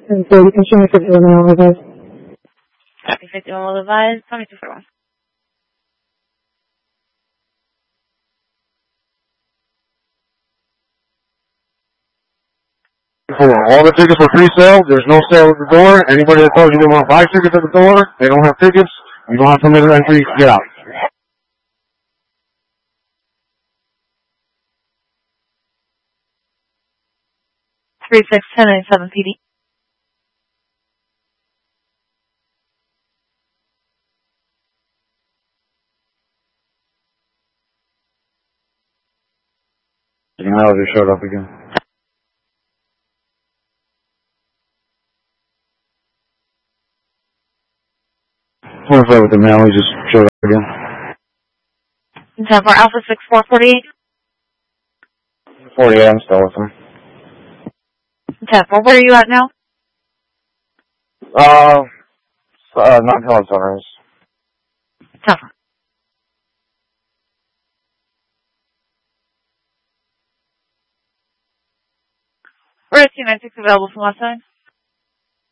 So you can show me 51 will advise. Copy 51 will advise. Tell me 241. All the tickets were pre-sale. There's no sale at the door. Anybody that tells you they want to buy tickets at the door, they don't have tickets. You don't have permitted entry. Get out. 361097 PD. The mail just showed up again. What was that with the mail? He just showed up again. 10 for Alpha 6448. 48, I'm still with him. 10 for, where are you at now? Not until sunrise. 10 for. We're at 296 available from last time.